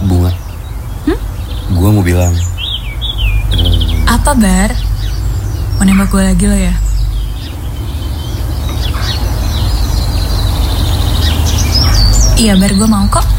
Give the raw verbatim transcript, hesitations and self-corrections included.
Bunga. Hmm? Gue mau bilang. Um... Apa, Bar? Mau nembak gue lagi lo ya? Iya, Bar, gue mau kok.